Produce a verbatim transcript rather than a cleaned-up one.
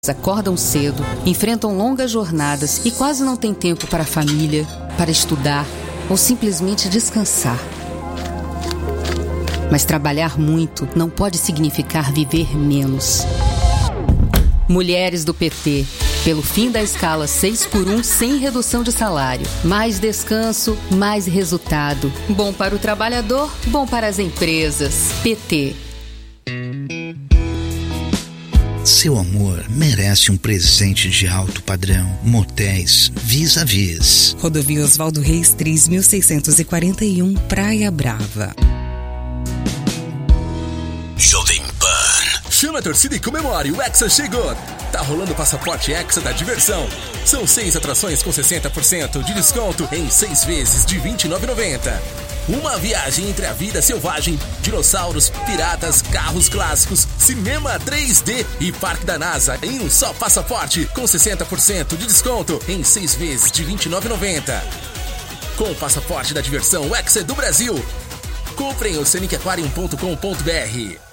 Acordam cedo, enfrentam longas jornadas e quase não têm tempo para a família, para estudar ou simplesmente descansar. Mas trabalhar muito não pode significar viver menos. Mulheres do P T, pelo fim da escala seis por um sem redução de salário. Mais descanso, mais resultado. Bom para o trabalhador, bom para as empresas. P T. Seu amor merece um presente de alto padrão. Motéis Vis-a-Vis. Rodovia Oswaldo Reis três mil seiscentos e quarenta e um, Praia Brava. Jovem Pan. Chama a torcida e comemore, o Hexa chegou. Tá rolando o passaporte Hexa da diversão. São seis atrações com sessenta por cento de desconto em seis vezes de vinte e nove reais e noventa centavos. Uma viagem entre a vida selvagem, dinossauros, piratas, carros clássicos, cinema três D e parque da NASA em um só passaporte com sessenta por cento de desconto em seis vezes de vinte e nove reais e noventa centavos. Com o passaporte da diversão Hexa do Brasil. Compre em oceanic aquarium ponto com ponto br.